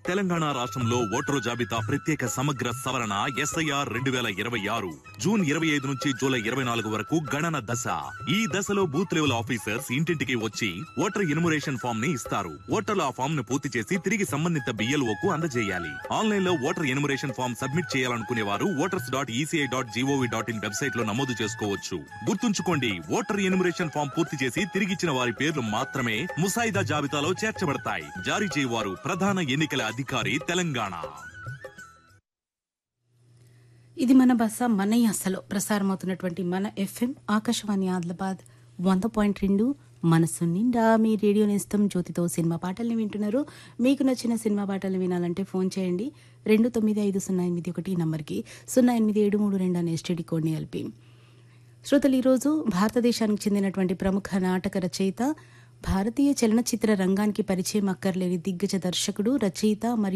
తెలంగాణ రాష్ట్రంలో ఓటరు జాబితా ప్రత్యేక సమగ్ర సవరణ SIR 2026 జూన్ 25 నుంచి జూలై 24 వరకు గణన దశ. ఈ దశలో బూత్ లెవెల్ ఆఫీసర్స్ ఇంటింటికి వచ్చి ఓటర్ ఎన్యుమరేషన్ ఫామ్ ని ఇస్తారు. ఓటర్లు ఆ ఫామ్ ను పూర్తి చేసి తిరిగి సంబంధిత BLO కు అందజేయాలి. ఆన్లైన్ లో ఓటర్ ఎన్యుమరేషన్ ఫామ్ సబ్మిట్ చేయాలనుకునే వారు voters.eci.gov.in వెబ్సైట్ లో నమోదు చేసుకోవచ్చు. గుర్తుంచుకోండి, ఓటర్ ఎన్యుమరేషన్ ఫామ్ పూర్తి చేసి తిరిగిచ్చిన వారి పేర్లు మాత్రమే ముసాయిదా జాబితాలో చేర్చబడతాయి. జారీ చేయవారు ప్రధాన ఎన్నికల అధికారి, తెలంగాణ. ఇది మన బస మన యాసలో ప్రసారమవుతున్నటువంటి మన FM ఆకాశవాణి ఆదిలాబాద్ 100.2 మనసు నిండా మీ రేడియో నేస్తం జ్యోతితో సినిమా పాటల్ని వింటున్నారు. మీకు నచ్చిన సినిమా పాటలు వినాలంటే ఫోన్ చేయండి 295081 నంబర్కి 08732 అనే STD కోడ్ని కలిపి. శ్రోతలు, ఈరోజు భారతదేశానికి చెందినటువంటి ప్రముఖ నాటక రచయిత, భారతీయ చలనచిత్ర రంగానికి పరిచయం అక్కర్లేని దిగ్గజ దర్శకుడు, రచయిత మరియు